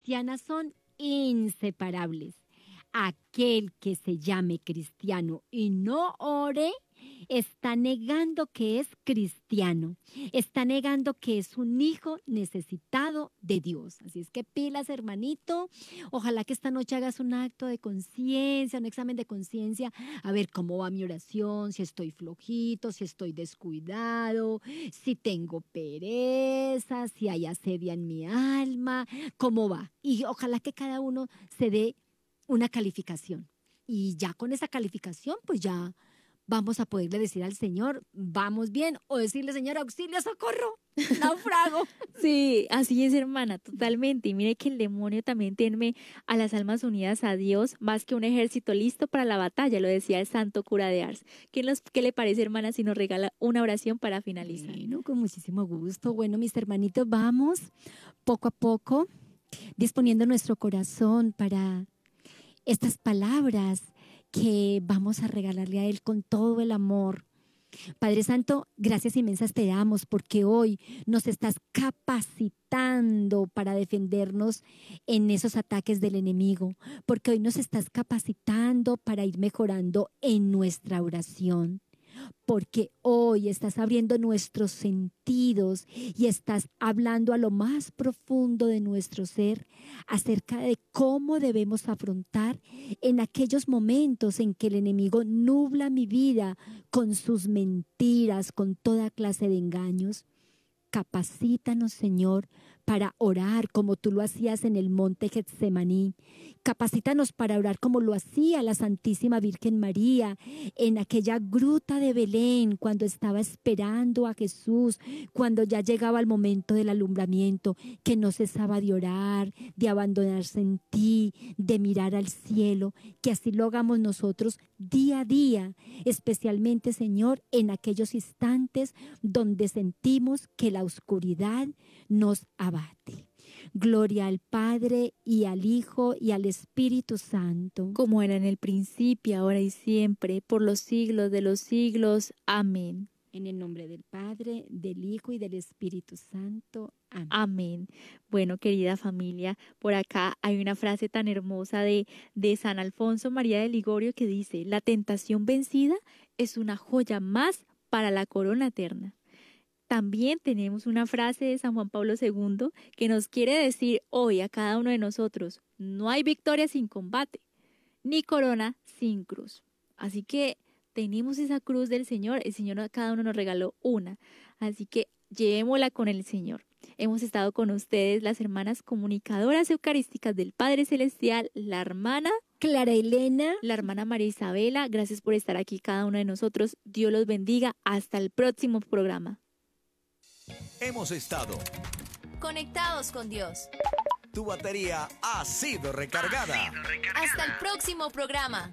cristianas son inseparables. Aquel que se llame cristiano y no ore, está negando que es cristiano, está negando que es un hijo necesitado de Dios. Así es que pilas, hermanito, ojalá que esta noche hagas un acto de conciencia, un examen de conciencia, a ver cómo va mi oración, si estoy flojito, si estoy descuidado, si tengo pereza, si hay asedia en mi alma, cómo va. Y ojalá que cada uno se dé una calificación. Y ya con esa calificación, pues ya vamos a poderle decir al Señor, vamos bien, o decirle, Señor, auxilio, socorro, naufrago. Sí, así es, hermana, totalmente. Y mire que el demonio también teme a las almas unidas a Dios más que un ejército listo para la batalla, lo decía el santo cura de Ars. ¿Qué le parece, hermana, si nos regala una oración para finalizar? Bueno, con muchísimo gusto. Bueno, mis hermanitos, vamos poco a poco disponiendo nuestro corazón para estas palabras que vamos a regalarle a Él con todo el amor. Padre Santo, gracias inmensas te damos porque hoy nos estás capacitando para defendernos en esos ataques del enemigo, porque hoy nos estás capacitando para ir mejorando en nuestra oración. Porque hoy estás abriendo nuestros sentidos y estás hablando a lo más profundo de nuestro ser acerca de cómo debemos afrontar en aquellos momentos en que el enemigo nubla mi vida con sus mentiras, con toda clase de engaños. Capacítanos, Señor, para orar como tú lo hacías en el monte Getsemaní. Capacítanos para orar como lo hacía la Santísima Virgen María en aquella gruta de Belén cuando estaba esperando a Jesús, cuando ya llegaba el momento del alumbramiento, que no cesaba de orar, de abandonarse en ti, de mirar al cielo, que así lo hagamos nosotros día a día, especialmente, Señor, en aquellos instantes donde sentimos que la oscuridad nos abate. Gloria al Padre y al Hijo y al Espíritu Santo. Como era en el principio, ahora y siempre, por los siglos de los siglos. Amén. En el nombre del Padre, del Hijo y del Espíritu Santo. Amén. Amén. Bueno, querida familia, por acá hay una frase tan hermosa de San Alfonso María de Ligorio que dice: la tentación vencida es una joya más para la corona eterna. También tenemos una frase de San Juan Pablo II que nos quiere decir hoy a cada uno de nosotros: no hay victoria sin combate, ni corona sin cruz. Así que tenemos esa cruz del Señor, el Señor a cada uno nos regaló una, así que llevémosla con el Señor. Hemos estado con ustedes las hermanas comunicadoras eucarísticas del Padre Celestial, la hermana Clara Elena, la hermana María Isabela. Gracias por estar aquí cada uno de nosotros. Dios los bendiga. Hasta el próximo programa. Hemos estado conectados con Dios. Tu batería ha sido recargada. Hasta el próximo programa.